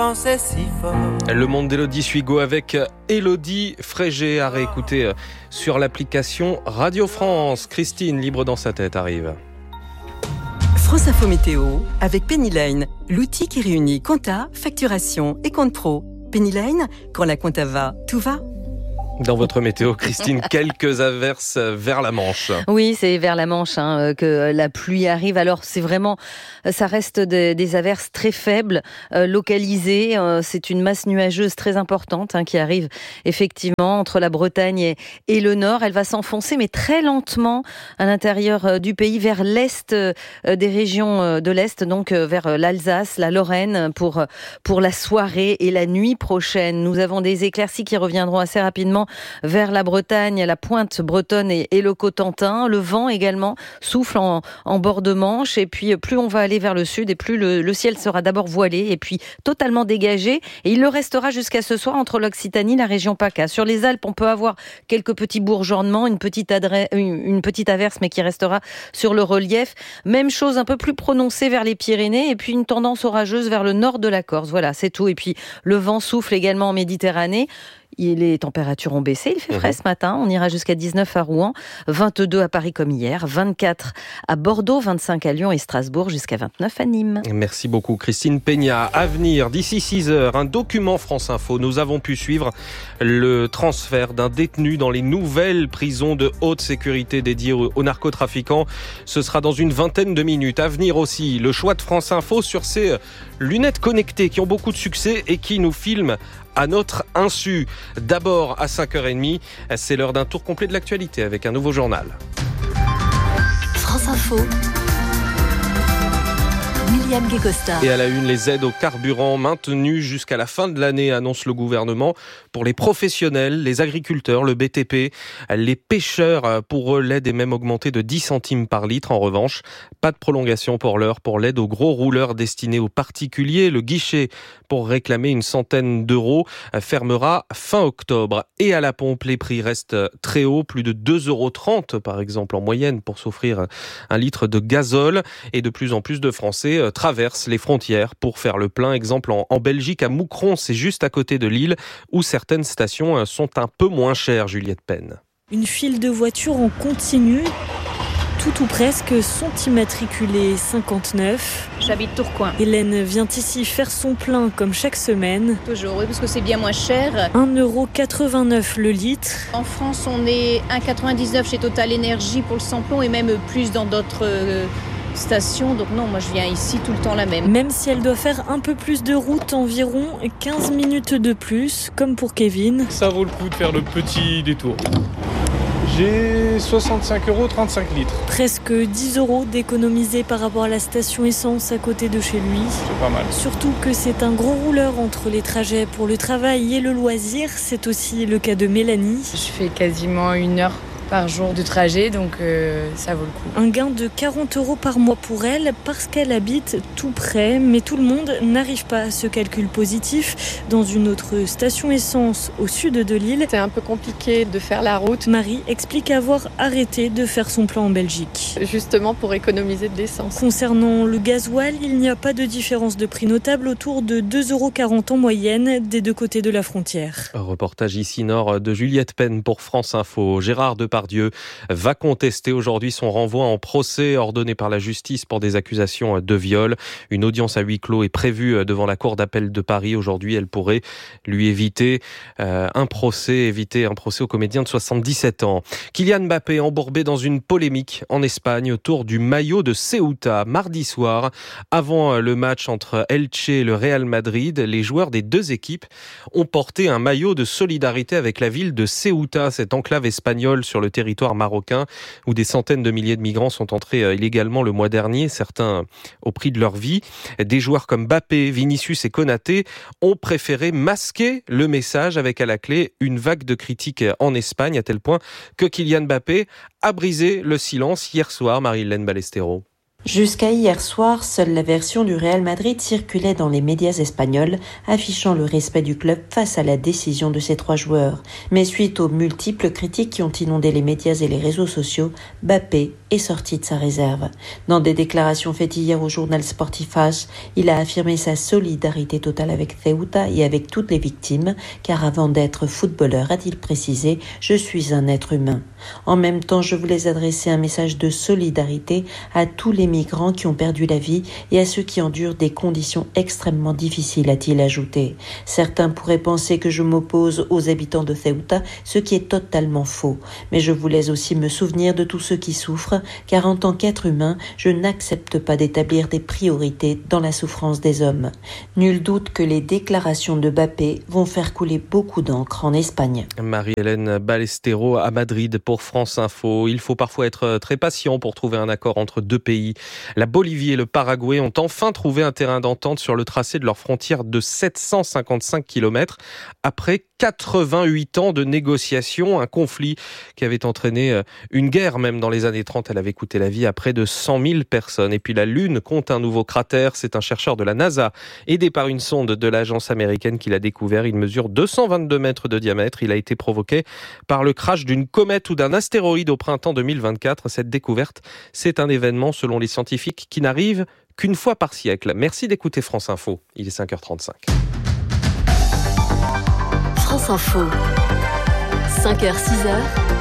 pourtant c'est si fort. Le monde d'Élodie Suigo avec Élodie Frégé à réécouter sur l'application Radio France. Christine, libre dans sa tête, arrive. France Info Météo avec Pennyline, l'outil qui réunit compta, facturation et compte pro. Pennyline, quand la compta va, tout va. Dans votre météo, Christine, quelques averses vers la Manche. Oui, c'est vers la Manche que la pluie arrive. Alors, ça reste des averses très faibles, localisées. C'est une masse nuageuse très importante qui arrive effectivement entre la Bretagne et le nord. Elle va s'enfoncer, mais très lentement à l'intérieur du pays, vers l'est des régions de l'est, donc vers l'Alsace, la Lorraine, pour la soirée et la nuit prochaine. Nous avons des éclaircies qui reviendront assez rapidement vers la Bretagne, la pointe bretonne et le Cotentin. Le vent également souffle en bord de Manche, et puis plus on va aller vers le sud et plus le ciel sera d'abord voilé et puis totalement dégagé, et il le restera jusqu'à ce soir entre l'Occitanie et la région PACA. Sur les Alpes, on peut avoir quelques petits bourgeonnements, une petite averse, mais qui restera sur le relief. Même chose un peu plus prononcée vers les Pyrénées, et puis une tendance orageuse vers le nord de la Corse. Voilà, c'est tout. Et puis le vent souffle également en Méditerranée. Les températures ont baissé, il fait frais ce matin, on ira jusqu'à 19 à Rouen, 22 à Paris comme hier, 24 à Bordeaux, 25 à Lyon et Strasbourg, jusqu'à 29 à Nîmes. Merci beaucoup Christine Peña. À venir, d'ici 6 heures, un document France Info. Nous avons pu suivre le transfert d'un détenu dans les nouvelles prisons de haute sécurité dédiées aux narcotrafiquants. Ce sera dans une vingtaine de minutes. À venir aussi, le choix de France Info sur ces lunettes connectées qui ont beaucoup de succès et qui nous filment à notre insu. D'abord à 5h30, c'est l'heure d'un tour complet de l'actualité avec un nouveau journal. France Info. William Guécosta. Et à la une, les aides au carburant maintenues jusqu'à la fin de l'année, annonce le gouvernement. Pour les professionnels, les agriculteurs, le BTP, les pêcheurs, pour eux, l'aide est même augmentée de 10 centimes par litre. En revanche, pas de prolongation pour l'heure pour l'aide aux gros rouleurs destinés aux particuliers. Le guichet pour réclamer une centaine d'euros fermera fin octobre. Et à la pompe, les prix restent très hauts, plus de 2,30 € par exemple en moyenne pour s'offrir un litre de gazole. Et de plus en plus de Français traversent les frontières pour faire le plein. Exemple en Belgique, à Moucron, c'est juste à côté de Lille, où certaines stations sont un peu moins chères, Juliette Penn. Une file de voitures en continu. Tout ou presque sont immatriculés 59. J'habite Tourcoing. Hélène vient ici faire son plein comme chaque semaine. Toujours, oui, parce que c'est bien moins cher. 1,89 € le litre. En France, on est 1,99 € chez Total Énergie pour le samplon et même plus dans d'autres stations. Donc non, moi je viens ici tout le temps la même. Même si elle doit faire un peu plus de route, environ 15 minutes de plus, comme pour Kevin. Ça vaut le coup de faire le petit détour. J'ai 65 €, 35 litres. Presque 10 € d'économiser par rapport à la station essence à côté de chez lui. C'est pas mal. Surtout que c'est un gros rouleur entre les trajets pour le travail et le loisir. C'est aussi le cas de Mélanie. Je fais quasiment 1 heure par jour de trajet, donc ça vaut le coup. Un gain de 40 € par mois pour elle, parce qu'elle habite tout près. Mais tout le monde n'arrive pas à ce calcul positif. Dans une autre station essence au sud de Lille, c'est un peu compliqué de faire la route. Marie explique avoir arrêté de faire son plein en Belgique. Justement pour économiser de l'essence. Concernant le gasoil, il n'y a pas de différence de prix notable, autour de 2,40 € en moyenne des deux côtés de la frontière. Reportage ici nord de Juliette Penn pour France Info. Gérard Depardieu va contester aujourd'hui son renvoi en procès ordonné par la justice pour des accusations de viol. Une audience à huis clos est prévue devant la cour d'appel de Paris. Aujourd'hui, elle pourrait lui éviter un procès au comédien de 77 ans. Kylian Mbappé embourbé dans une polémique en Espagne autour du maillot de Ceuta. Mardi soir, avant le match entre Elche et le Real Madrid, les joueurs des deux équipes ont porté un maillot de solidarité avec la ville de Ceuta, cette enclave espagnole sur le territoire marocain où des centaines de milliers de migrants sont entrés illégalement le mois dernier, certains au prix de leur vie. Des joueurs comme Mbappé, Vinicius et Konaté ont préféré masquer le message avec à la clé une vague de critiques en Espagne, à tel point que Kylian Mbappé a brisé le silence hier soir, Marie-Hélène Ballesteros. Jusqu'à hier soir, seule la version du Real Madrid circulait dans les médias espagnols, affichant le respect du club face à la décision de ses 3 joueurs. Mais suite aux multiples critiques qui ont inondé les médias et les réseaux sociaux, Mbappé est sorti de sa réserve. Dans des déclarations faites hier au journal sportif AS, il a affirmé sa solidarité totale avec Ceuta et avec toutes les victimes, car avant d'être footballeur, a-t-il précisé, je suis un être humain. En même temps, je voulais adresser un message de solidarité à tous les migrants qui ont perdu la vie et à ceux qui endurent des conditions extrêmement difficiles, a-t-il ajouté. Certains pourraient penser que je m'oppose aux habitants de Ceuta, ce qui est totalement faux. Mais je voulais aussi me souvenir de tous ceux qui souffrent, car en tant qu'être humain, je n'accepte pas d'établir des priorités dans la souffrance des hommes. Nul doute que les déclarations de Mbappé vont faire couler beaucoup d'encre en Espagne. Marie-Hélène Ballesteros à Madrid pour France Info. Il faut parfois être très patient pour trouver un accord entre 2 pays. La Bolivie et le Paraguay ont enfin trouvé un terrain d'entente sur le tracé de leur frontière de 755 km après 88 ans de négociations, un conflit qui avait entraîné une guerre même dans les années 30. Elle avait coûté la vie à près de 100 000 personnes. Et puis la Lune compte un nouveau cratère. C'est un chercheur de la NASA, aidé par une sonde de l'agence américaine qui l'a découvert. Il mesure 222 mètres de diamètre. Il a été provoqué par le crash d'une comète ou d'un astéroïde au printemps 2024. Cette découverte, c'est un événement, selon les scientifiques, qui n'arrive qu'une fois par siècle. Merci d'écouter France Info. Il est 5h35. France Info, 5h, 6h,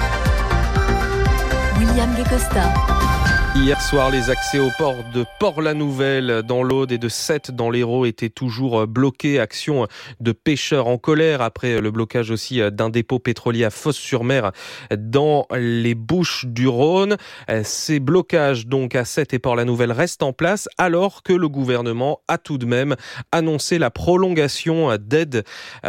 William Guécosta. Hier soir, les accès au port de Port-la-Nouvelle dans l'Aude et de Sète dans l'Hérault étaient toujours bloqués. Action de pêcheurs en colère après le blocage aussi d'un dépôt pétrolier à Fos-sur-Mer dans les Bouches-du-Rhône. Ces blocages donc à Sète et Port-la-Nouvelle restent en place alors que le gouvernement a tout de même annoncé la prolongation d'aides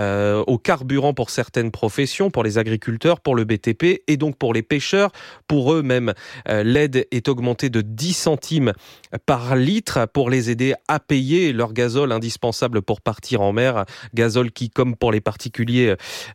au carburant pour certaines professions, pour les agriculteurs, pour le BTP et donc pour les pêcheurs. Pour eux-mêmes, l'aide est augmentée de 10 centimes par litre pour les aider à payer leur gazole indispensable pour partir en mer. Gazole qui, comme pour les particuliers,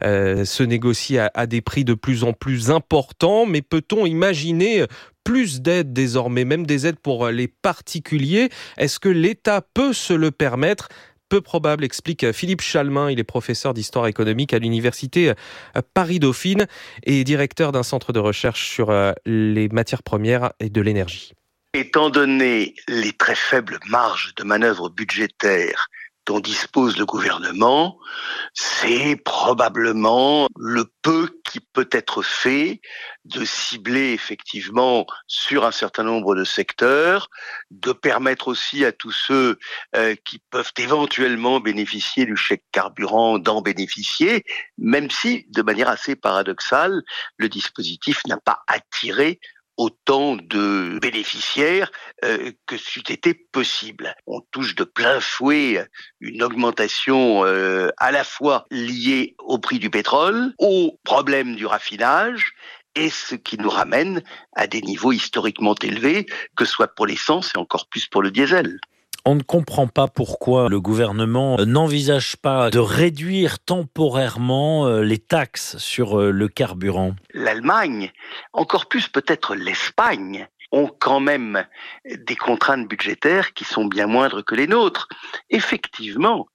se négocie à des prix de plus en plus importants. Mais peut-on imaginer plus d'aides désormais, même des aides pour les particuliers? Est-ce que l'État peut se le permettre ? Peu probable, explique Philippe Chalmin. Il est professeur d'histoire économique à l'université Paris-Dauphine et directeur d'un centre de recherche sur les matières premières et de l'énergie. Étant donné les très faibles marges de manœuvre budgétaires dont dispose le gouvernement, c'est probablement le peu qui peut être fait de cibler effectivement sur un certain nombre de secteurs, de permettre aussi à tous ceux qui peuvent éventuellement bénéficier du chèque carburant d'en bénéficier, même si, de manière assez paradoxale, le dispositif n'a pas attiré autant de bénéficiaires que c'eût été possible. On touche de plein fouet une augmentation à la fois liée au prix du pétrole, au problème du raffinage, et ce qui nous ramène à des niveaux historiquement élevés, que ce soit pour l'essence et encore plus pour le diesel. On ne comprend pas pourquoi le gouvernement n'envisage pas de réduire temporairement les taxes sur le carburant. L'Allemagne, encore plus peut-être l'Espagne, ont quand même des contraintes budgétaires qui sont bien moindres que les nôtres. Effectivement,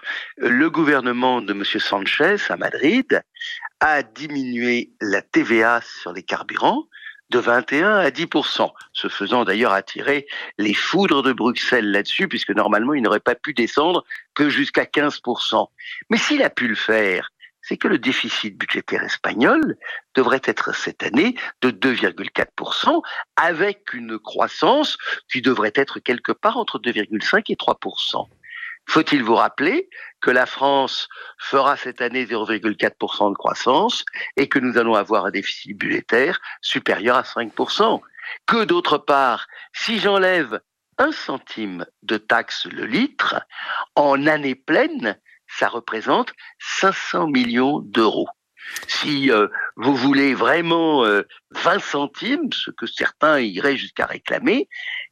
le gouvernement de M. Sanchez à Madrid a diminué la TVA sur les carburants de 21 à 10%, se faisant d'ailleurs attirer les foudres de Bruxelles là-dessus, puisque normalement il n'aurait pas pu descendre que jusqu'à 15%. Mais s'il a pu le faire, c'est que le déficit budgétaire espagnol devrait être cette année de 2,4%, avec une croissance qui devrait être quelque part entre 2,5 et 3%. Faut-il vous rappeler que la France fera cette année 0,4% de croissance et que nous allons avoir un déficit budgétaire supérieur à 5%. Que d'autre part, si j'enlève 1 centime de taxe le litre, en année pleine, ça représente 500 millions d'euros. Si vous voulez vraiment 20 centimes, ce que certains iraient jusqu'à réclamer,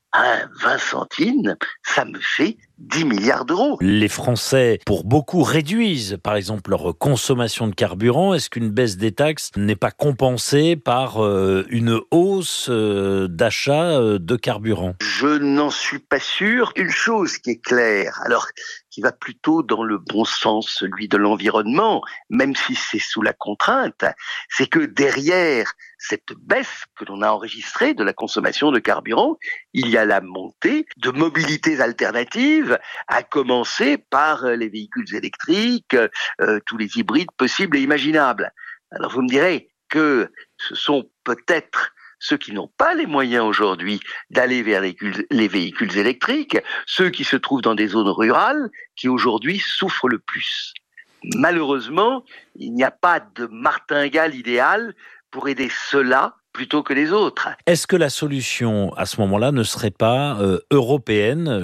20 centimes, ça me fait 10 milliards d'euros. Les Français, pour beaucoup, réduisent par exemple leur consommation de carburant. Est-ce qu'une baisse des taxes n'est pas compensée par une hausse d'achat de carburant ? Je n'en suis pas sûr. Une chose qui est claire, alors qui va plutôt dans le bon sens, celui de l'environnement, même si c'est sous la contrainte, c'est que derrière cette baisse que l'on a enregistrée de la consommation de carburant, il y a la montée de mobilités alternatives, à commencer par les véhicules électriques, tous les hybrides possibles et imaginables. Alors vous me direz que ce sont peut-être ceux qui n'ont pas les moyens aujourd'hui d'aller vers les véhicules électriques, ceux qui se trouvent dans des zones rurales, qui aujourd'hui souffrent le plus. Malheureusement, il n'y a pas de martingale idéale pour aider ceux-là plutôt que les autres. Est-ce que la solution, à ce moment-là, ne serait pas européenne ?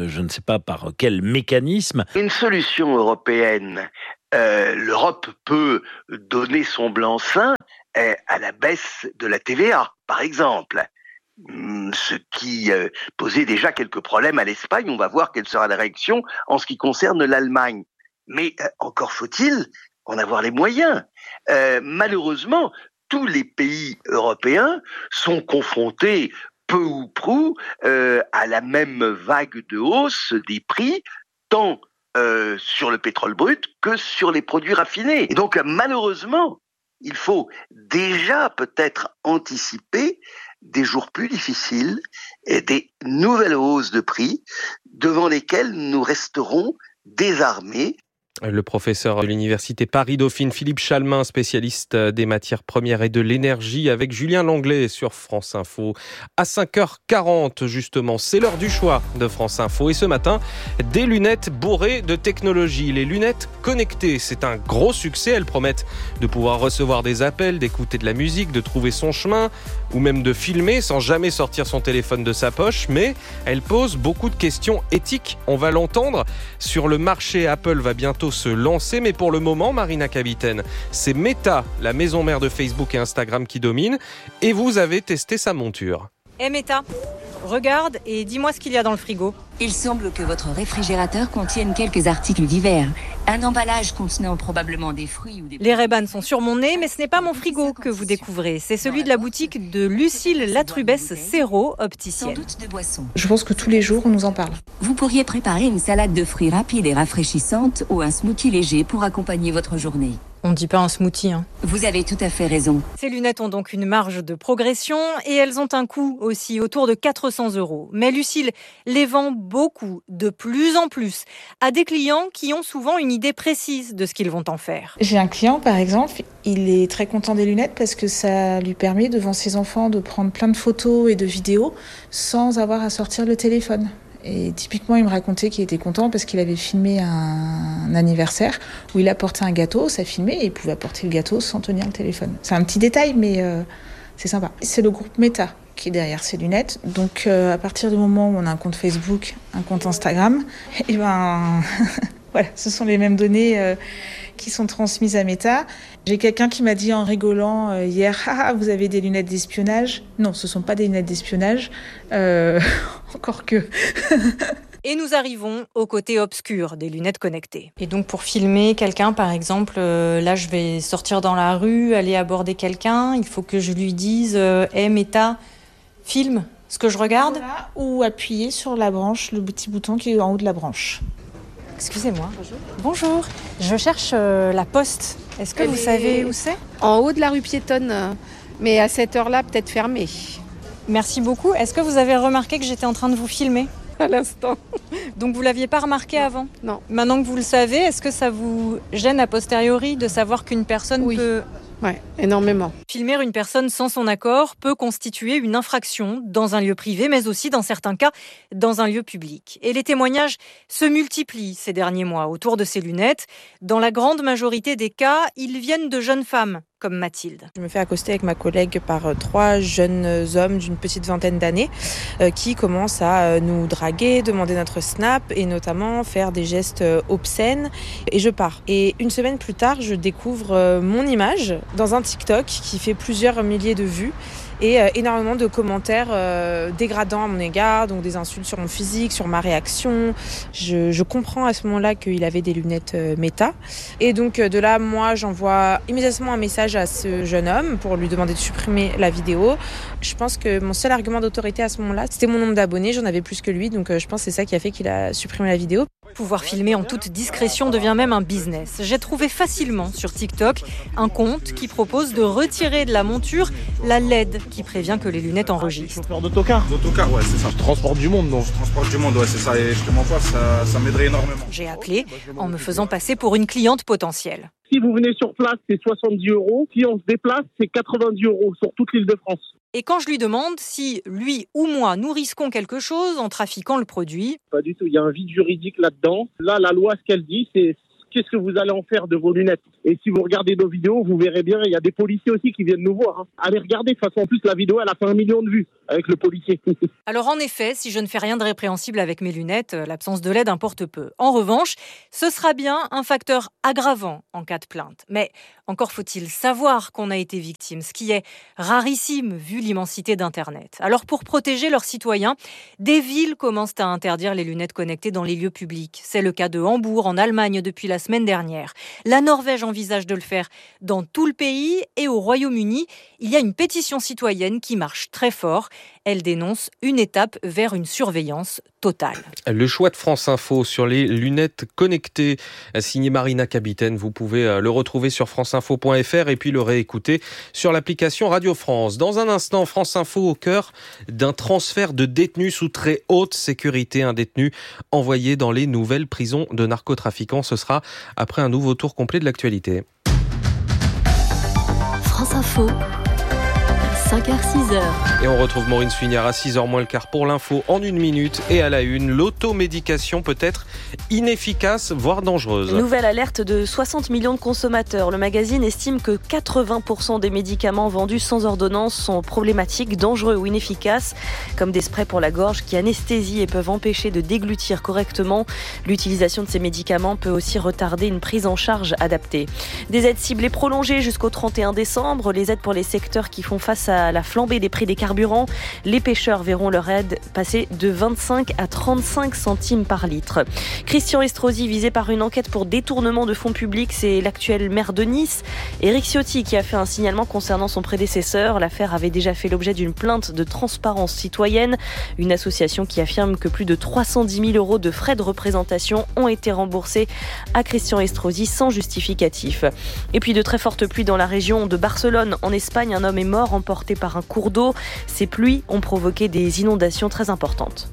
Je ne sais pas par quel mécanisme. Une solution européenne, l'Europe peut donner son blanc-seing à la baisse de la TVA, par exemple. Ce qui posait déjà quelques problèmes à l'Espagne. On va voir quelle sera la réaction en ce qui concerne l'Allemagne. Mais encore faut-il en avoir les moyens. Malheureusement, tous les pays européens sont confrontés peu ou prou à la même vague de hausse des prix, tant sur le pétrole brut que sur les produits raffinés. Et donc malheureusement, il faut déjà peut-être anticiper des jours plus difficiles et des nouvelles hausses de prix devant lesquelles nous resterons désarmés. Le professeur de l'université Paris-Dauphine, Philippe Chalmin, spécialiste des matières premières et de l'énergie, avec Julien Langlais sur France Info. À 5h40, justement, c'est l'heure du choix de France Info. Et ce matin, des lunettes bourrées de technologie. Les lunettes connectées, c'est un gros succès. Elles promettent de pouvoir recevoir des appels, d'écouter de la musique, de trouver son chemin, ou même de filmer sans jamais sortir son téléphone de sa poche. Mais elles posent beaucoup de questions éthiques. On va l'entendre. Sur le marché, Apple va bientôt se lancer, mais pour le moment, Marina Kapitaine, c'est Meta, la maison mère de Facebook et Instagram qui domine, et vous avez testé sa monture. Meta, regarde et dis-moi ce qu'il y a dans le frigo. Il semble que votre réfrigérateur contienne quelques articles divers. Un emballage contenant probablement des fruits ou des... Les Ray-Ban sont sur mon nez, mais ce n'est pas mon frigo que vous découvrez. C'est celui de la boutique de Lucille Latrubès Serrault, opticienne. Sans doute de boissons. Je pense que tous les jours, on nous en parle. Vous pourriez préparer une salade de fruits rapide et rafraîchissante ou un smoothie léger pour accompagner votre journée. On ne dit pas un smoothie, hein. Vous avez tout à fait raison. Ces lunettes ont donc une marge de progression et elles ont un coût aussi autour de 400 €. Mais Lucille les vend beaucoup, de plus en plus, à des clients qui ont souvent une idée précise de ce qu'ils vont en faire. J'ai un client, par exemple, il est très content des lunettes parce que ça lui permet devant ses enfants de prendre plein de photos et de vidéos sans avoir à sortir le téléphone. Et typiquement, il me racontait qu'il était content parce qu'il avait filmé un anniversaire où il apportait un gâteau, ça filmait et il pouvait apporter le gâteau sans tenir le téléphone. C'est un petit détail, mais c'est sympa. C'est le groupe Meta qui est derrière ces lunettes. Donc, à partir du moment où on a un compte Facebook, un compte Instagram, et voilà, ce sont les mêmes données qui sont transmises à Meta. J'ai quelqu'un qui m'a dit en rigolant hier, vous avez des lunettes d'espionnage ? Non, ce ne sont pas des lunettes d'espionnage, encore que... Et nous arrivons au côté obscur des lunettes connectées. Et donc pour filmer quelqu'un, par exemple, là je vais sortir dans la rue, aller aborder quelqu'un, il faut que je lui dise « Hey Meta, filme ce que je regarde ?» Ou appuyer sur la branche, le petit bouton qui est en haut de la branche. Excusez-moi. Bonjour. Je cherche la poste. Est-ce que vous savez où c'est ? En haut de la rue piétonne, mais à cette heure-là, peut-être fermée. Merci beaucoup. Est-ce que vous avez remarqué que j'étais en train de vous filmer ? À l'instant. Donc vous ne l'aviez pas remarqué avant ? Non. Maintenant que vous le savez, est-ce que ça vous gêne a posteriori de savoir qu'une personne peut... Oui, énormément. Filmer une personne sans son accord peut constituer une infraction dans un lieu privé, mais aussi, dans certains cas, dans un lieu public. Et les témoignages se multiplient ces derniers mois autour de ces lunettes. Dans la grande majorité des cas, ils viennent de jeunes femmes, comme Mathilde. Je me fais accoster avec ma collègue par 3 jeunes hommes d'une petite vingtaine d'années qui commencent à nous draguer, demander notre snap et notamment faire des gestes obscènes. Et je pars. Et une semaine plus tard, je découvre mon image dans un TikTok qui fait plusieurs milliers de vues et énormément de commentaires dégradants à mon égard, donc des insultes sur mon physique, sur ma réaction. Je comprends à ce moment-là qu'il avait des lunettes Meta. Et donc de là, moi, j'envoie immédiatement un message à ce jeune homme pour lui demander de supprimer la vidéo. Je pense que mon seul argument d'autorité à ce moment-là, c'était mon nombre d'abonnés. J'en avais plus que lui, donc je pense que c'est ça qui a fait qu'il a supprimé la vidéo. Pouvoir filmer en toute discrétion devient même un business. J'ai trouvé facilement sur TikTok un compte qui propose de retirer de la monture la LED qui prévient que les lunettes enregistrent. Chauffeur d'autocar, ouais, c'est ça. Je transporte du monde, donc. Je transporte du monde, ouais, c'est ça. Et je te mens pas, ça m'aiderait énormément. J'ai appelé en me faisant passer pour une cliente potentielle. Si vous venez sur place, c'est 70 €. Si on se déplace, c'est 90 € sur toute l'île de France. Et quand je lui demande si lui ou moi nous risquons quelque chose en trafiquant le produit. Pas du tout, il y a un vide juridique là-dedans. Là, la loi, ce qu'elle dit, c'est qu'est-ce que vous allez en faire de vos lunettes. Et si vous regardez nos vidéos, vous verrez bien, il y a des policiers aussi qui viennent nous voir. Allez regarder, de toute façon, en plus, la vidéo, elle a fait 1 million de vues avec le policier. Alors en effet, si je ne fais rien de répréhensible avec mes lunettes, l'absence de LED importe peu. En revanche, ce sera bien un facteur aggravant en cas de plainte. Mais encore faut-il savoir qu'on a été victime, ce qui est rarissime vu l'immensité d'Internet. Alors pour protéger leurs citoyens, des villes commencent à interdire les lunettes connectées dans les lieux publics. C'est le cas de Hambourg en Allemagne depuis la semaine dernière. La Norvège envisage de le faire dans tout le pays et au Royaume-Uni, il y a une pétition citoyenne qui marche très fort. Elle dénonce une étape vers une surveillance totale. Le choix de France Info sur les lunettes connectées, signé Marina Capitaine. Vous pouvez le retrouver sur franceinfo.fr et puis le réécouter sur l'application Radio France. Dans un instant, France Info au cœur d'un transfert de détenus sous très haute sécurité. Un détenu envoyé dans les nouvelles prisons de narcotrafiquants. Ce sera après un nouveau tour complet de l'actualité. France Info. 5h-6h. Et on retrouve Maureen Suignard à 6h moins le quart pour l'info en 1 minute. Et à la une, l'automédication peut être inefficace, voire dangereuse. Nouvelle alerte de 60 millions de consommateurs. Le magazine estime que 80% des médicaments vendus sans ordonnance sont problématiques, dangereux ou inefficaces, comme des sprays pour la gorge qui anesthésient et peuvent empêcher de déglutir correctement. L'utilisation de ces médicaments peut aussi retarder une prise en charge adaptée. Des aides ciblées prolongées jusqu'au 31 décembre. Les aides pour les secteurs qui font face à la flambée des prix des carburants. Les pêcheurs verront leur aide passer de 25 à 35 centimes par litre. Christian Estrosi, visé par une enquête pour détournement de fonds publics, c'est l'actuel maire de Nice. Éric Ciotti qui a fait un signalement concernant son prédécesseur. L'affaire avait déjà fait l'objet d'une plainte de transparence citoyenne. Une association qui affirme que plus de 310 000 € de frais de représentation ont été remboursés à Christian Estrosi sans justificatif. Et puis de très fortes pluies dans la région de Barcelone. En Espagne, un homme est mort emporté par un cours d'eau. Ces pluies ont provoqué des inondations très importantes.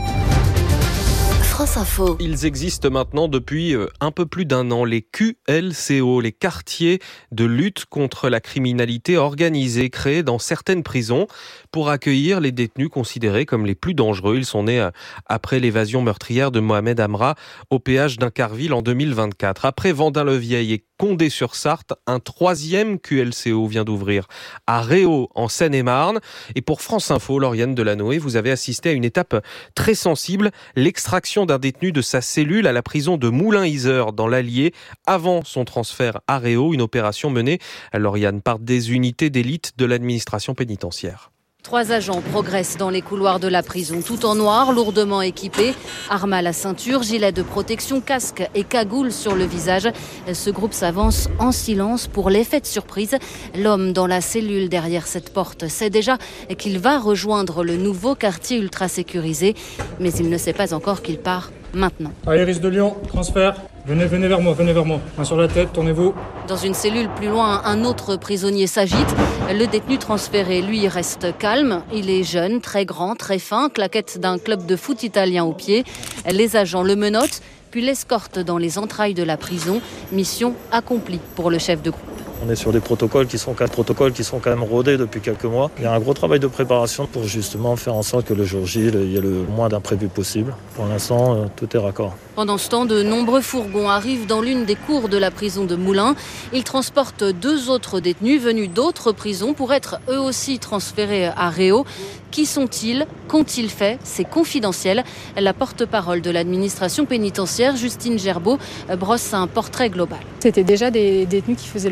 France Info. Ils existent maintenant depuis un peu plus d'1 an, les QLCO, les quartiers de lutte contre la criminalité organisée, créés dans certaines prisons pour accueillir les détenus considérés comme les plus dangereux. Ils sont nés après l'évasion meurtrière de Mohamed Amra au péage d'Incarville en 2024. Après Vendin-le-Vieil et Condé-sur-Sarthe, un 3e QLCO vient d'ouvrir à Réau en Seine-et-Marne. Et pour France Info, Lauriane Delanoë, vous avez assisté à une étape très sensible, l'extraction d'un détenu de sa cellule à la prison de Moulins-Yzeure dans l'Allier avant son transfert à Réau, une opération menée, Lauriane, par des unités d'élite de l'administration pénitentiaire. 3 agents progressent dans les couloirs de la prison, tout en noir, lourdement équipés, armes à la ceinture, gilets de protection, casque et cagoule sur le visage. Ce groupe s'avance en silence pour l'effet de surprise. L'homme dans la cellule derrière cette porte sait déjà qu'il va rejoindre le nouveau quartier ultra sécurisé, mais il ne sait pas encore qu'il part maintenant. Iris de Lyon, transfert. Venez vers moi. Main sur la tête, tournez-vous. Dans une cellule plus loin, un autre prisonnier s'agite. Le détenu transféré, lui, reste calme. Il est jeune, très grand, très fin, claquette d'un club de foot italien au pied. Les agents le menottent, puis l'escortent dans les entrailles de la prison. Mission accomplie pour le chef de groupe. On est sur des protocoles qui sont quand même rodés depuis quelques mois. Il y a un gros travail de préparation pour justement faire en sorte que le jour J, il y ait le moins d'imprévus possible. Pour l'instant, tout est raccord. Pendant ce temps, de nombreux fourgons arrivent dans l'une des cours de la prison de Moulins. Ils transportent 2 autres détenus venus d'autres prisons pour être eux aussi transférés à Réau. Qui sont-ils ? Qu'ont-ils fait ? C'est confidentiel. La porte-parole de l'administration pénitentiaire, Justine Gerbeau, brosse un portrait global. C'était déjà des détenus qui faisaient l'objet d'une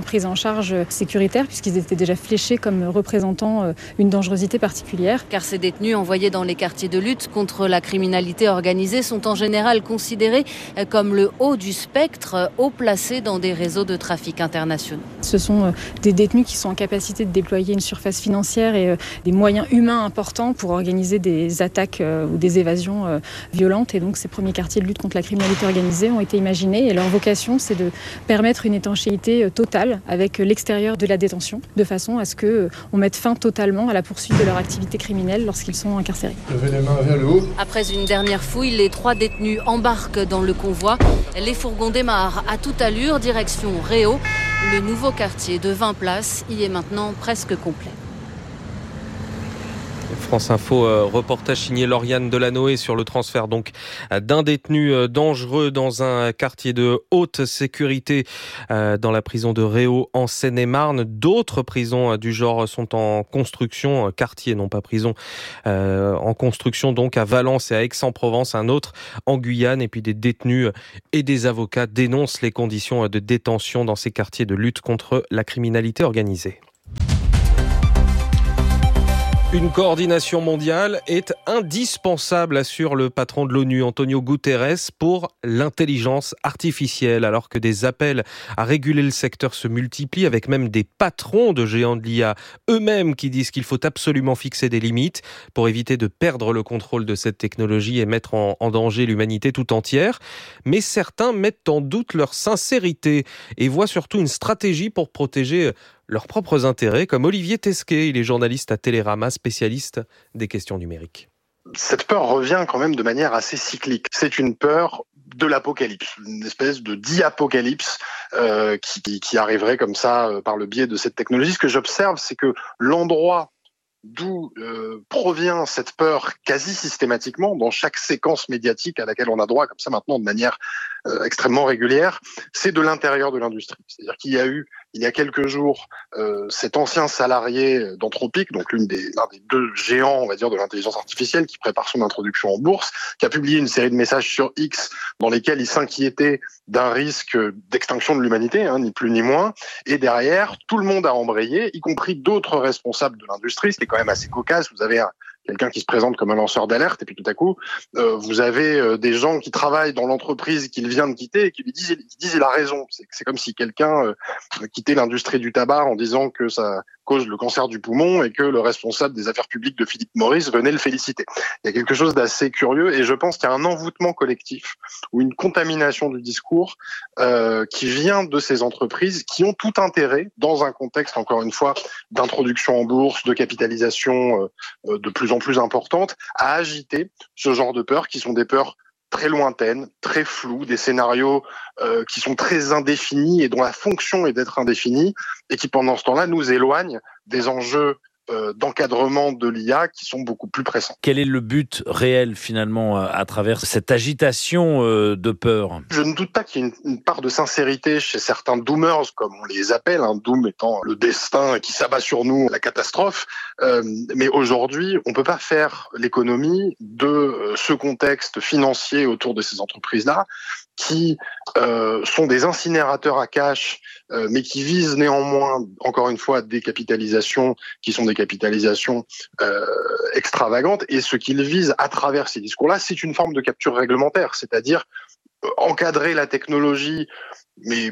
prise en charge sécuritaire puisqu'ils étaient déjà fléchés comme représentant une dangerosité particulière. Car ces détenus envoyés dans les quartiers de lutte contre la criminalité organisée sont en général considérés comme le haut du spectre, haut placé dans des réseaux de trafic internationaux. Ce sont des détenus qui sont en capacité de déployer une surface financière et des moyens humains importants pour organiser des attaques ou des évasions violentes. Et donc ces premiers quartiers de lutte contre la criminalité organisée ont été imaginés et leur vocation c'est de permettre une étanchéité totale avec l'extérieur de la détention de façon à ce qu'on mette fin totalement à la poursuite de leur activité criminelle lorsqu'ils sont incarcérés. Levez les mains vers le haut. Après une dernière fouille, les 3 détenus embarquent dans le convoi. Les fourgons démarrent à toute allure, direction Réau. Le nouveau quartier de 20 places y est maintenant presque complet. France Info, reportage signé Lauriane Delanoë sur le transfert donc d'un détenu dangereux dans un quartier de haute sécurité dans la prison de Réau en Seine-et-Marne. D'autres prisons du genre sont en construction, quartier non pas prison, en construction donc à Valence et à Aix-en-Provence, un autre en Guyane. Et puis des détenus et des avocats dénoncent les conditions de détention dans ces quartiers de lutte contre la criminalité organisée. Une coordination mondiale est indispensable, assure le patron de l'ONU, Antonio Guterres, pour l'intelligence artificielle, alors que des appels à réguler le secteur se multiplient, avec même des patrons de géants de l'IA eux-mêmes qui disent qu'il faut absolument fixer des limites pour éviter de perdre le contrôle de cette technologie et mettre en danger l'humanité tout entière. Mais certains mettent en doute leur sincérité et voient surtout une stratégie pour protéger leurs propres intérêts, comme Olivier Tesquet, il est journaliste à Télérama, spécialiste des questions numériques. Cette peur revient quand même de manière assez cyclique. C'est une peur de l'apocalypse, une espèce de diapocalypse qui arriverait comme ça par le biais de cette technologie. Ce que j'observe, c'est que l'endroit d'où provient cette peur quasi systématiquement dans chaque séquence médiatique à laquelle on a droit comme ça maintenant de manière extrêmement régulière, c'est de l'intérieur de l'industrie. C'est-à-dire qu'il y a eu, il y a quelques jours, cet ancien salarié d'Anthropic, donc l'un des 2 géants, on va dire, de l'intelligence artificielle, qui prépare son introduction en bourse, qui a publié une série de messages sur X dans lesquels il s'inquiétait d'un risque d'extinction de l'humanité, ni plus ni moins. Et derrière, tout le monde a embrayé, y compris d'autres responsables de l'industrie. C'était quand même assez cocasse. Vous avez quelqu'un qui se présente comme un lanceur d'alerte, et puis tout à coup, vous avez des gens qui travaillent dans l'entreprise qu'il vient de quitter et qui lui disent il a raison. C'est comme si quelqu'un quittait l'industrie du tabac en disant que ça cause le cancer du poumon et que le responsable des affaires publiques de Philip Morris venait le féliciter. Il y a quelque chose d'assez curieux et je pense qu'il y a un envoûtement collectif ou une contamination du discours qui vient de ces entreprises qui ont tout intérêt, dans un contexte, encore une fois, d'introduction en bourse, de capitalisation de plus en plus importante, à agiter ce genre de peurs qui sont des peurs très lointaines, très floues, des scénarios qui sont très indéfinis et dont la fonction est d'être indéfinie et qui, pendant ce temps-là, nous éloignent des enjeux d'encadrement de l'IA qui sont beaucoup plus pressants. Quel est le but réel finalement à travers cette agitation de peur ? Je ne doute pas qu'il y ait une part de sincérité chez certains doomers, comme on les appelle, doom étant le destin qui s'abat sur nous, la catastrophe. Mais aujourd'hui, on ne peut pas faire l'économie de ce contexte financier autour de ces entreprises-là qui sont des incinérateurs à cash, mais qui visent néanmoins, encore une fois, des capitalisations qui sont des capitalisations extravagantes. Et ce qu'ils visent à travers ces discours-là, c'est une forme de capture réglementaire, c'est-à-dire encadrer la technologie, mais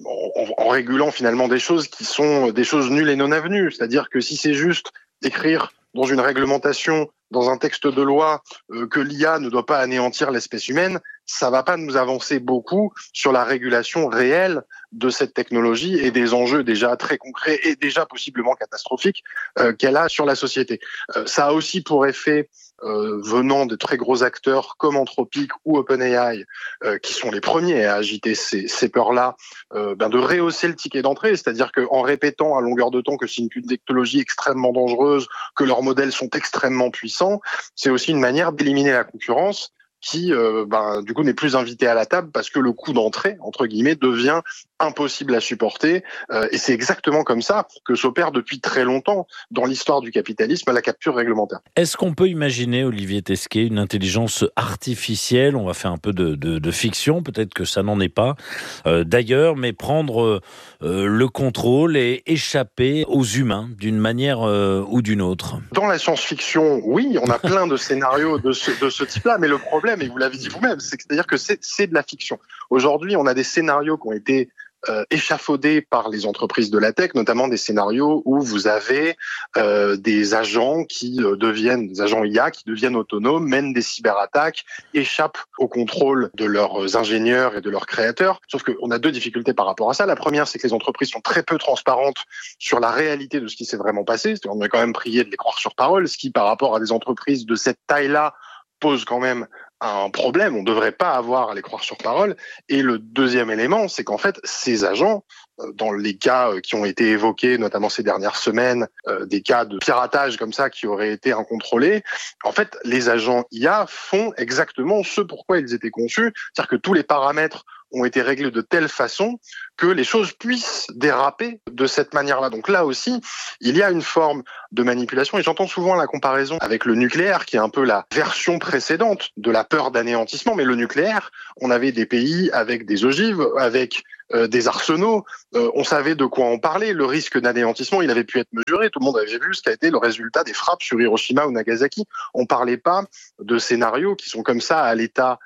en régulant finalement des choses qui sont des choses nulles et non avenues. C'est-à-dire que si c'est juste écrire dans une réglementation, dans un texte de loi, que l'IA ne doit pas anéantir l'espèce humaine, ça va pas nous avancer beaucoup sur la régulation réelle de cette technologie et des enjeux déjà très concrets et déjà possiblement catastrophiques qu'elle a sur la société. Ça a aussi pour effet, venant de très gros acteurs comme Anthropic ou OpenAI, qui sont les premiers à agiter ces peurs-là, de rehausser le ticket d'entrée, c'est-à-dire qu'en répétant à longueur de temps que c'est une technologie extrêmement dangereuse, que leurs modèles sont extrêmement puissants, c'est aussi une manière d'éliminer la concurrence qui, du coup, n'est plus invité à la table parce que le coût d'entrée, entre guillemets, devient impossible à supporter. Et c'est exactement comme ça que s'opère depuis très longtemps dans l'histoire du capitalisme la capture réglementaire. Est-ce qu'on peut imaginer, Olivier Tesquet, une intelligence artificielle, on va faire un peu de fiction, peut-être que ça n'en est pas d'ailleurs, mais prendre le contrôle et échapper aux humains d'une manière ou d'une autre? Dans la science-fiction, oui, on a plein de scénarios de ce type-là, mais le problème, et vous l'avez dit vous-même, c'est-à-dire que c'est de la fiction. Aujourd'hui, on a des scénarios qui ont été échafaudés par les entreprises de la tech, notamment des scénarios où vous avez des agents des agents IA qui deviennent autonomes, mènent des cyberattaques, échappent au contrôle de leurs ingénieurs et de leurs créateurs. Sauf qu'on a deux difficultés par rapport à ça. La première, c'est que les entreprises sont très peu transparentes sur la réalité de ce qui s'est vraiment passé. On est quand même prié de les croire sur parole, ce qui, par rapport à des entreprises de cette taille-là, pose quand même un problème. On ne devrait pas avoir à les croire sur parole. Et le deuxième élément, c'est qu'en fait, ces agents, dans les cas qui ont été évoqués, notamment ces dernières semaines, des cas de piratage comme ça qui auraient été incontrôlés, en fait, les agents IA font exactement ce pourquoi ils étaient conçus. C'est-à-dire que tous les paramètres ont été réglés de telle façon que les choses puissent déraper de cette manière-là. Donc là aussi, il y a une forme de manipulation et j'entends souvent la comparaison avec le nucléaire qui est un peu la version précédente de la peur d'anéantissement. Mais le nucléaire, on avait des pays avec des ogives, avec des arsenaux, on savait de quoi on parlait, le risque d'anéantissement, il avait pu être mesuré, tout le monde avait vu ce qu'a été le résultat des frappes sur Hiroshima ou Nagasaki. On parlait pas de scénarios qui sont comme ça à l'état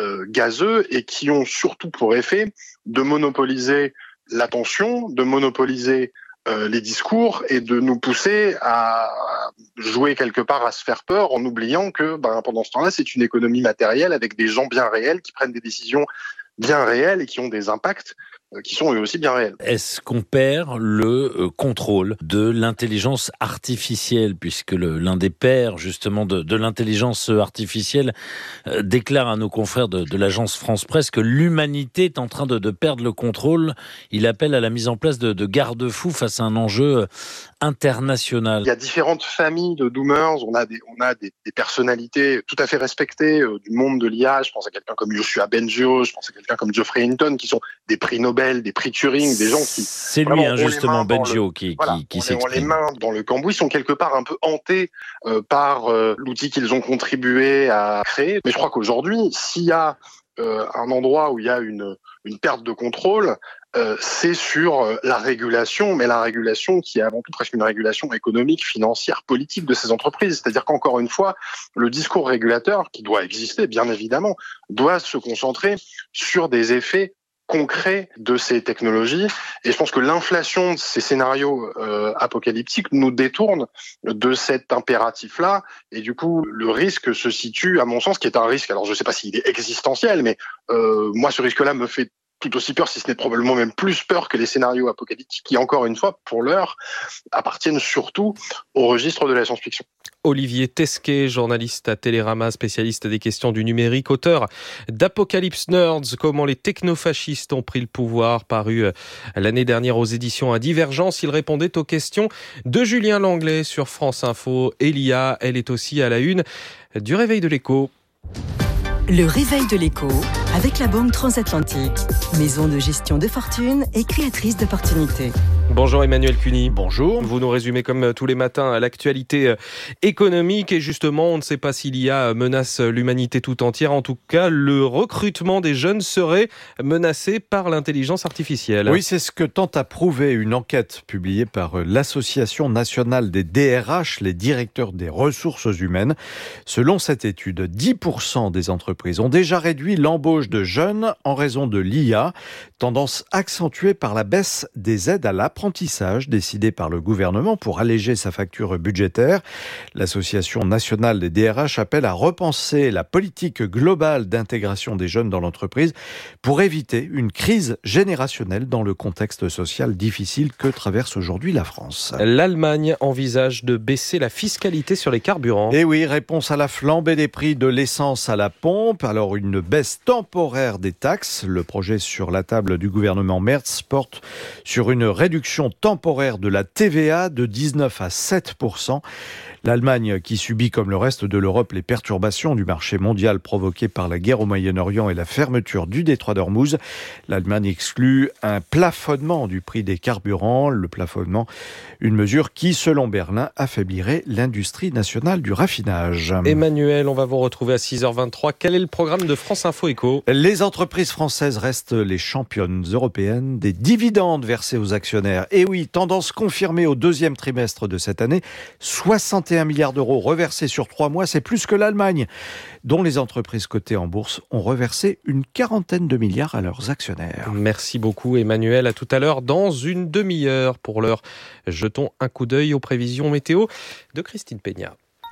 gazeux et qui ont surtout pour effet de monopoliser l'attention, de monopoliser les discours et de nous pousser à jouer quelque part à se faire peur en oubliant que pendant ce temps-là, c'est une économie matérielle avec des gens bien réels qui prennent des décisions bien réels et qui ont des impacts qui sont eux aussi bien réels. Est-ce qu'on perd le contrôle de l'intelligence artificielle, puisque l'un des pères justement de l'intelligence artificielle déclare à nos confrères de l'agence France Presse que l'humanité est en train de perdre le contrôle. Il appelle à la mise en place de garde-fous face à un enjeu international. Il y a différentes familles de doomers, on a des personnalités tout à fait respectées du monde de l'IA, je pense à quelqu'un comme Yoshua Bengio, je pense à quelqu'un comme Geoffrey Hinton, qui sont des prix Nobel, des prix Turing, des gens qui... C'est lui, justement, Bengio, qui s'exprime. On les mains dans le cambouis, sont quelque part un peu hantés par l'outil qu'ils ont contribué à créer. Mais je crois qu'aujourd'hui, s'il y a un endroit où il y a une perte de contrôle, c'est sur la régulation, mais la régulation qui est avant tout presque une régulation économique, financière, politique de ces entreprises. C'est-à-dire qu'encore une fois, le discours régulateur, qui doit exister bien évidemment, doit se concentrer sur des effets concrets de ces technologies. Et je pense que l'inflation de ces scénarios apocalyptiques nous détourne de cet impératif-là. Et du coup, le risque se situe, à mon sens, qui est un risque, alors je ne sais pas s'il est existentiel, mais moi, ce risque-là me fait tout aussi peur, si ce n'est probablement même plus peur que les scénarios apocalyptiques qui, encore une fois, pour l'heure, appartiennent surtout au registre de la science-fiction. Olivier Tesquet, journaliste à Télérama, spécialiste des questions du numérique, auteur d'Apocalypse Nerds, comment les technofascistes ont pris le pouvoir, paru l'année dernière aux éditions à Divergence. Il répondait aux questions de Julien Langlais sur France Info. Elia, elle est aussi à la une du Réveil de l'Écho. Le Réveil de l'Écho, avec la Banque Transatlantique, maison de gestion de fortune et créatrice d'opportunités. Bonjour Emmanuel Cuny. Bonjour. Vous nous résumez comme tous les matins l'actualité économique et justement on ne sait pas si l'IA menace l'humanité tout entière. En tout cas, le recrutement des jeunes serait menacé par l'intelligence artificielle. Oui, c'est ce que tente à prouver une enquête publiée par l'Association nationale des DRH, les directeurs des ressources humaines. Selon cette étude, 10% des entreprises ont déjà réduit l'embauche de jeunes en raison de l'IA, tendance accentuée par la baisse des aides à l'apprentissage décidée par le gouvernement pour alléger sa facture budgétaire. L'Association nationale des DRH appelle à repenser la politique globale d'intégration des jeunes dans l'entreprise pour éviter une crise générationnelle dans le contexte social difficile que traverse aujourd'hui la France. L'Allemagne envisage de baisser la fiscalité sur les carburants. Et oui, réponse à la flambée des prix de l'essence à la pompe. Alors une baisse temporaire temporaire des taxes. Le projet sur la table du gouvernement Merz porte sur une réduction temporaire de la TVA de 19 à 7%. L'Allemagne, qui subit comme le reste de l'Europe les perturbations du marché mondial provoquées par la guerre au Moyen-Orient et la fermeture du détroit d'Ormuz, l'Allemagne exclut un plafonnement du prix des carburants. Le plafonnement, une mesure qui, selon Berlin, affaiblirait l'industrie nationale du raffinage. Emmanuel, on va vous retrouver à 6h23. Quel est le programme de France Info Éco ? Les entreprises françaises restent les championnes européennes des dividendes versés aux actionnaires. Et oui, tendance confirmée au deuxième trimestre de cette année, 61 milliards d'euros reversés sur 3 mois, c'est plus que l'Allemagne, dont les entreprises cotées en bourse ont reversé une 40aine de milliards à leurs actionnaires. Merci beaucoup Emmanuel, à tout à l'heure dans une demi-heure. Pour l'heure, jetons un coup d'œil aux prévisions météo de Christine Peña.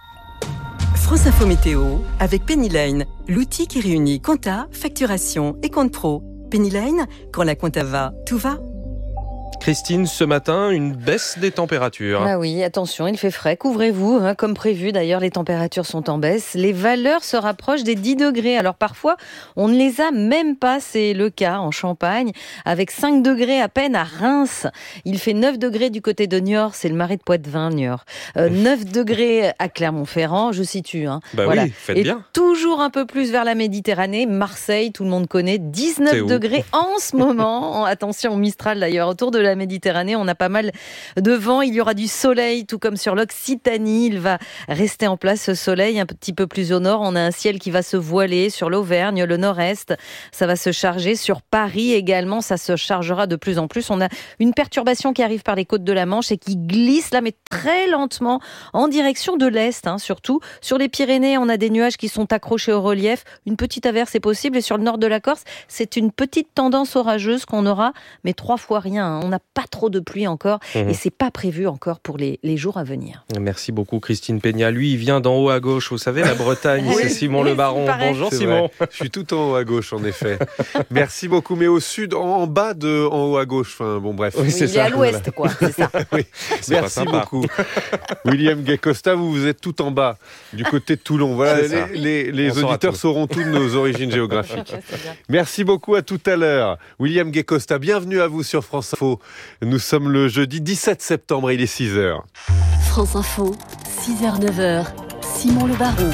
France Info Météo avec Pennyline, l'outil qui réunit compta, facturation et compte pro. Pennyline, quand la compta va, tout va. Christine, ce matin, une baisse des températures. Ah oui, attention, il fait frais, couvrez-vous. Comme prévu, d'ailleurs, les températures sont en baisse. Les valeurs se rapprochent des 10 degrés. Alors parfois, on ne les a même pas. C'est le cas en Champagne, avec 5 degrés à peine à Reims. Il fait 9 degrés du côté de Niort, c'est le Marais de Poitevin, Niort. 9 degrés à Clermont-Ferrand, je situe. Voilà. Oui, faites et bien. Toujours un peu plus vers la Méditerranée. Marseille, tout le monde connaît, 19 degrés en ce moment. Attention au Mistral d'ailleurs, autour de la Méditerranée, on a pas mal de vent, il y aura du soleil, tout comme sur l'Occitanie, il va rester en place ce soleil. Un petit peu plus au nord, on a un ciel qui va se voiler sur l'Auvergne, le nord-est, ça va se charger sur Paris également, ça se chargera de plus en plus. On a une perturbation qui arrive par les côtes de la Manche et qui glisse là, mais très lentement en direction de l'est, surtout. Sur les Pyrénées, on a des nuages qui sont accrochés au relief, une petite averse est possible, et sur le nord de la Corse, c'est une petite tendance orageuse qu'on aura, mais 3 fois rien. On n'a pas trop de pluie encore et c'est pas prévu encore pour les jours à venir. Merci beaucoup Christine Peña. Lui, il vient d'en haut à gauche, vous savez, la Bretagne, c'est Simon Le Baron. Bonjour Simon. Vrai. Je suis tout en haut à gauche en effet. Merci beaucoup, mais au sud, en bas de en haut à gauche. Enfin bon bref. Oui, c'est ça. Il est à l'ouest quoi, c'est ça. Oui. Merci beaucoup. William Gay-Costa, vous êtes tout en bas, du côté de Toulon. Voilà, les auditeurs sauront tout de nos origines géographiques. Merci beaucoup, à tout à l'heure. William Gay-Costa, bienvenue à vous sur France Info. Nous sommes le jeudi 17 septembre, il est 6h. France Info, 6h, 9h, Simon Le Baron.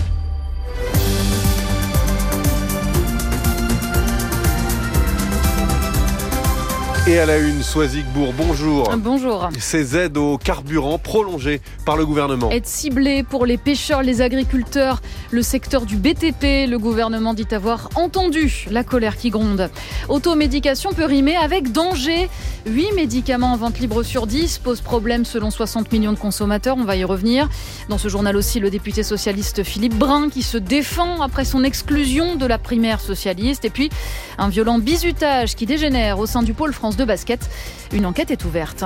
Et à la une, Soisigbourg, bonjour. Bonjour. Ces aides au carburant prolongées par le gouvernement. Aide ciblée pour les pêcheurs, les agriculteurs, le secteur du BTP. Le gouvernement dit avoir entendu la colère qui gronde. Automédication peut rimer avec danger. 8 médicaments en vente libre sur 10 posent problème selon 60 millions de consommateurs. On va y revenir. Dans ce journal aussi, le député socialiste Philippe Brun qui se défend après son exclusion de la primaire socialiste. Et puis, un violent bizutage qui dégénère au sein du pôle France de basket. Une enquête est ouverte.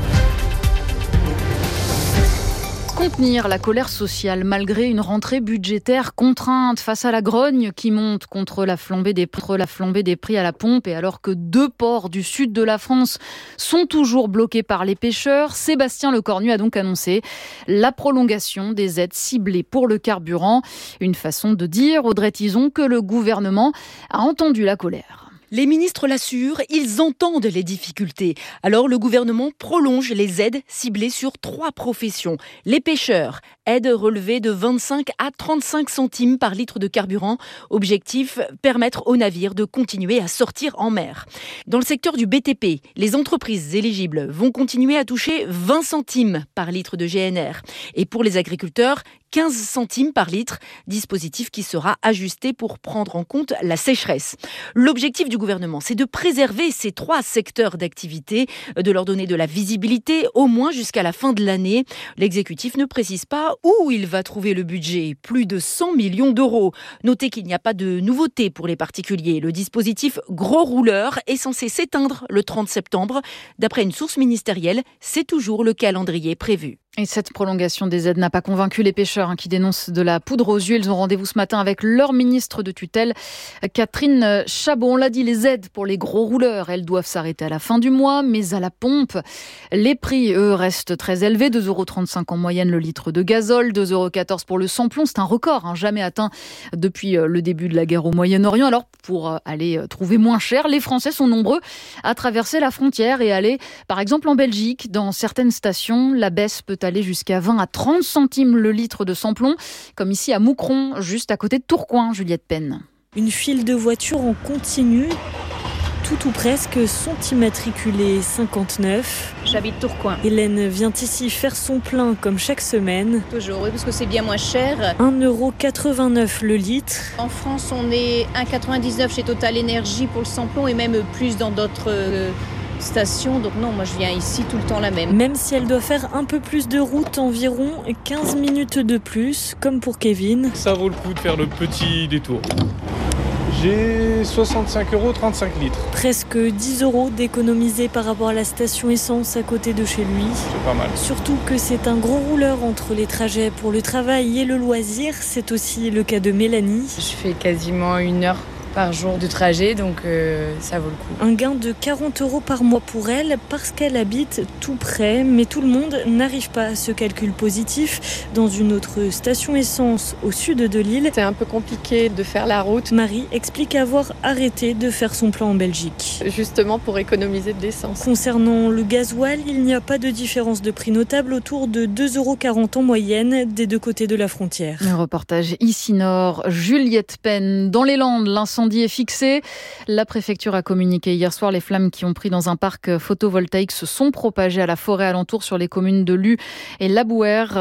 Contenir la colère sociale malgré une rentrée budgétaire contrainte face à la grogne qui monte contre la flambée des prix à la pompe, et alors que 2 ports du sud de la France sont toujours bloqués par les pêcheurs, Sébastien Lecornu a donc annoncé la prolongation des aides ciblées pour le carburant. Une façon de dire, Audrey Tizon, que le gouvernement a entendu la colère. Les ministres l'assurent, ils entendent les difficultés. Alors le gouvernement prolonge les aides ciblées sur 3 professions. Les pêcheurs, aide relevée de 25 à 35 centimes par litre de carburant. Objectif, permettre aux navires de continuer à sortir en mer. Dans le secteur du BTP, les entreprises éligibles vont continuer à toucher 20 centimes par litre de GNR. Et pour les agriculteurs, 15 centimes par litre, dispositif qui sera ajusté pour prendre en compte la sécheresse. L'objectif du gouvernement, c'est de préserver ces 3 secteurs d'activité, de leur donner de la visibilité, au moins jusqu'à la fin de l'année. L'exécutif ne précise pas où il va trouver le budget, plus de 100 millions d'euros. Notez qu'il n'y a pas de nouveauté pour les particuliers. Le dispositif gros rouleur est censé s'éteindre le 30 septembre. D'après une source ministérielle, c'est toujours le calendrier prévu. Et cette prolongation des aides n'a pas convaincu les pêcheurs qui dénoncent de la poudre aux yeux. Ils ont rendez-vous ce matin avec leur ministre de tutelle, Catherine Chabot. On l'a dit, les aides pour les gros rouleurs, elles doivent s'arrêter à la fin du mois, mais à la pompe, les prix, eux, restent très élevés. 2,35 € en moyenne le litre de gazole, 2,14 € pour le sans-plomb. C'est un record, jamais atteint depuis le début de la guerre au Moyen-Orient. Alors, pour aller trouver moins cher, les Français sont nombreux à traverser la frontière et aller, par exemple, en Belgique. Dans certaines stations, la baisse peut aller jusqu'à 20 à 30 centimes le litre de sans-plomb, comme ici à Moucron, juste à côté de Tourcoing, Juliette Penn. Une file de voitures en continu, tout ou presque sont immatriculés 59. J'habite Tourcoing. Hélène vient ici faire son plein comme chaque semaine. Toujours, oui, parce que c'est bien moins cher. 1,89 € le litre. En France, on est 1,99 € chez Total Énergie pour le sans-plomb et même plus dans d'autres station, donc non, moi je viens ici tout le temps la même. Même si elle doit faire un peu plus de route, environ 15 minutes de plus, comme pour Kevin. Ça vaut le coup de faire le petit détour. J'ai 65 €, 35 litres. Presque 10 € d'économiser par rapport à la station essence à côté de chez lui. C'est pas mal. Surtout que c'est un gros rouleur entre les trajets pour le travail et le loisir. C'est aussi le cas de Mélanie. Je fais quasiment 1 heure par jour de trajet, donc ça vaut le coup. Un gain de 40 € par mois pour elle, parce qu'elle habite tout près, mais tout le monde n'arrive pas à ce calcul positif. Dans une autre station essence au sud de Lille, c'est un peu compliqué de faire la route. Marie explique avoir arrêté de faire son plein en Belgique. Justement pour économiser de l'essence. Concernant le gasoil, il n'y a pas de différence de prix notable, autour de 2,40 € en moyenne des deux côtés de la frontière. Un reportage ici Nord, Juliette Penn. Dans les Landes, l'incendie est fixé. La préfecture a communiqué hier soir. Les flammes qui ont pris dans un parc photovoltaïque se sont propagées à la forêt alentour sur les communes de Luz et Labouère.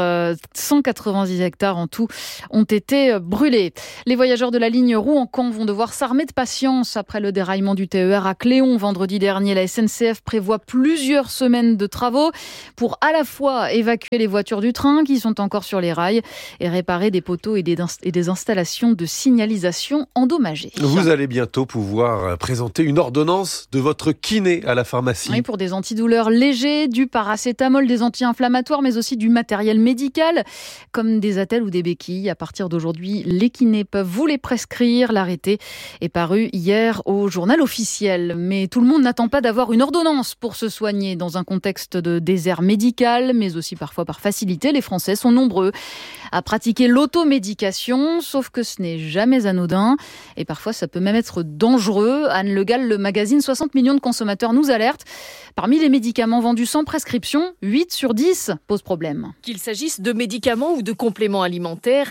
190 hectares en tout ont été brûlés. Les voyageurs de la ligne Rouen-Caen vont devoir s'armer de patience après le déraillement du TER à Cléon vendredi dernier. La SNCF prévoit plusieurs semaines de travaux pour à la fois évacuer les voitures du train qui sont encore sur les rails et réparer des poteaux et des installations de signalisation endommagées. Vous allez bientôt pouvoir présenter une ordonnance de votre kiné à la pharmacie. Oui, pour des antidouleurs légers, du paracétamol, des anti-inflammatoires, mais aussi du matériel médical, comme des attelles ou des béquilles. À partir d'aujourd'hui, les kinés peuvent vous les prescrire. L'arrêté est paru hier au journal officiel. Mais tout le monde n'attend pas d'avoir une ordonnance pour se soigner dans un contexte de désert médical, mais aussi parfois par facilité. Les Français sont nombreux à pratiquer l'automédication, sauf que ce n'est jamais anodin. Et parfois, ça peut même être dangereux. Anne Le Gall, le magazine 60 millions de consommateurs nous alerte. Parmi les médicaments vendus sans prescription, 8 sur 10 posent problème. Qu'il s'agisse de médicaments ou de compléments alimentaires,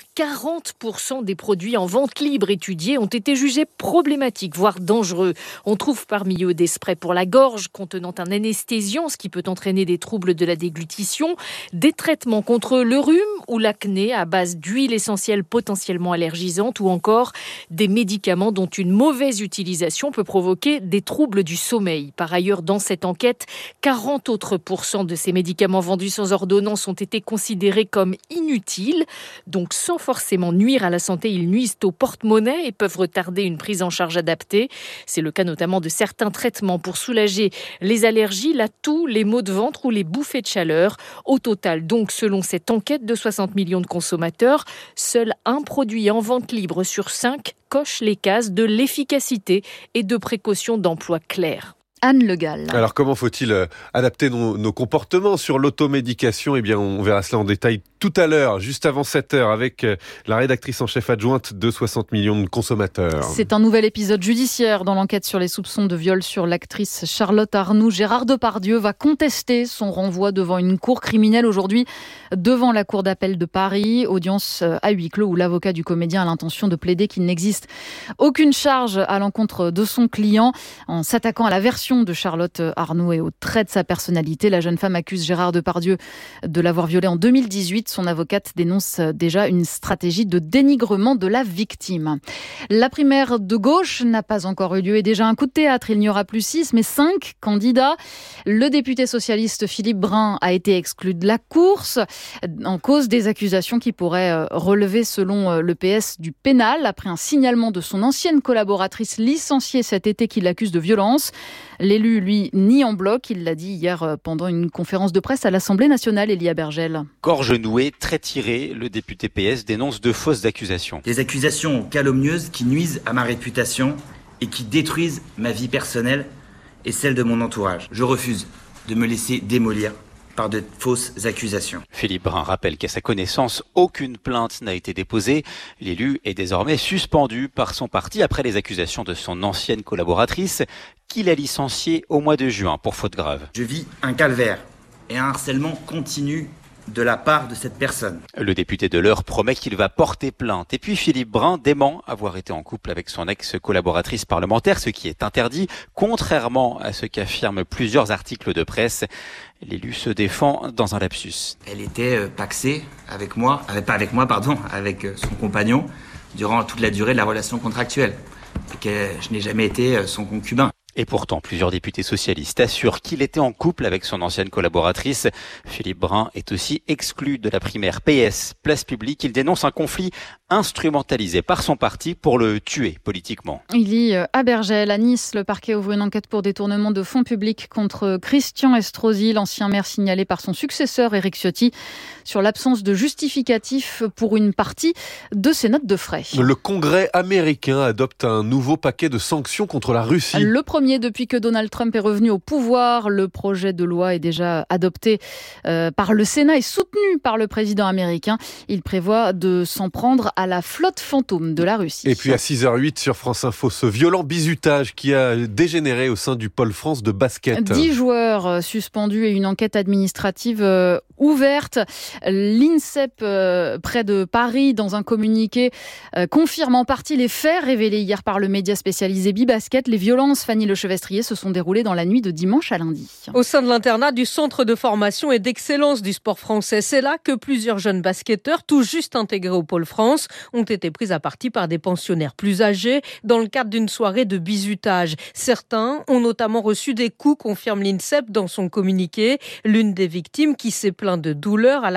40% des produits en vente libre étudiés ont été jugés problématiques, voire dangereux. On trouve parmi eux des sprays pour la gorge contenant un anesthésiant, ce qui peut entraîner des troubles de la déglutition, des traitements contre le rhume ou l'acné à base d'huile essentielle potentiellement allergisante, ou encore des médicaments dont une mauvaise utilisation peut provoquer des troubles du sommeil. Par ailleurs, dans cette enquête, 40 autres % de ces médicaments vendus sans ordonnance ont été considérés comme inutiles. Donc, sans forcément nuire à la santé, ils nuisent au porte-monnaie et peuvent retarder une prise en charge adaptée. C'est le cas notamment de certains traitements pour soulager les allergies, la toux, les maux de ventre ou les bouffées de chaleur. Au total, donc, selon cette enquête de 60 millions de consommateurs, seul un produit en vente libre sur 5 coche les cases de l'efficacité et de précaution d'emploi clair. Anne Le Gall. Alors comment faut-il adapter nos comportements sur l'automédication ? Eh bien, on verra cela en détail tout à l'heure, juste avant 7h, avec la rédactrice en chef adjointe de 60 millions de consommateurs. C'est un nouvel épisode judiciaire dans l'enquête sur les soupçons de viol sur l'actrice Charlotte Arnoux. Gérard Depardieu va contester son renvoi devant une cour criminelle aujourd'hui, devant la cour d'appel de Paris. Audience à huis clos où l'avocat du comédien a l'intention de plaider qu'il n'existe aucune charge à l'encontre de son client. En s'attaquant à la version de Charlotte Arnoux et aux traits de sa personnalité, la jeune femme accuse Gérard Depardieu de l'avoir violée en 2018. Son avocate dénonce déjà une stratégie de dénigrement de la victime. La primaire de gauche n'a pas encore eu lieu et déjà un coup de théâtre. Il n'y aura plus 6 mais 5 candidats. Le député socialiste Philippe Brun a été exclu de la course en cause des accusations qui pourraient relever selon le PS du pénal après un signalement de son ancienne collaboratrice licenciée cet été qui l'accuse de violence. L'élu, lui, nie en bloc. Il l'a dit hier pendant une conférence de presse à l'Assemblée nationale, Elia Bergel. Gorge nouée, très tirée, le député PS dénonce de fausses accusations. Des accusations calomnieuses qui nuisent à ma réputation et qui détruisent ma vie personnelle et celle de mon entourage. Je refuse de me laisser démolir par de fausses accusations. Philippe Brun rappelle qu'à sa connaissance, aucune plainte n'a été déposée. L'élu est désormais suspendu par son parti après les accusations de son ancienne collaboratrice qu'il a licenciée au mois de juin pour faute grave. Je vis un calvaire et un harcèlement continu de la part de cette personne. Le député de l'Eure promet qu'il va porter plainte. Et puis Philippe Brun dément avoir été en couple avec son ex-collaboratrice parlementaire, ce qui est interdit, contrairement à ce qu'affirment plusieurs articles de presse. L'élu se défend dans un lapsus. Elle était pacsée avec son compagnon durant toute la durée de la relation contractuelle. Et que je n'ai jamais été son concubin. Et pourtant, plusieurs députés socialistes assurent qu'il était en couple avec son ancienne collaboratrice. Philippe Brun est aussi exclu de la primaire PS, Place Publique. Il dénonce un conflit instrumentalisé par son parti pour le tuer politiquement. Il lit à Bergel, à Nice, le parquet ouvre une enquête pour détournement de fonds publics contre Christian Estrosi, l'ancien maire signalé par son successeur Éric Ciotti sur l'absence de justificatif pour une partie de ses notes de frais. Le Congrès américain adopte un nouveau paquet de sanctions contre la Russie. Le premier depuis que Donald Trump est revenu au pouvoir. Le projet de loi est déjà adopté par le Sénat et soutenu par le président américain. Il prévoit de s'en prendre à la flotte fantôme de la Russie. Et puis à 6h08 sur France Info, ce violent bizutage qui a dégénéré au sein du Pôle France de basket. 10 joueurs suspendus et une enquête administrative ouverte. L'INSEP près de Paris, dans un communiqué, confirme en partie les faits révélés hier par le média spécialisé Bibasket. Les violences, Fanny Lechevestrier, se sont déroulées dans la nuit de dimanche à lundi. Au sein de l'internat du Centre de formation et d'excellence du sport français, c'est là que plusieurs jeunes basketteurs, tout juste intégrés au Pôle France, ont été pris à partie par des pensionnaires plus âgés dans le cadre d'une soirée de bizutage. Certains ont notamment reçu des coups, confirme l'INSEP dans son communiqué. L'une des victimes, qui s'est plaint de douleurs à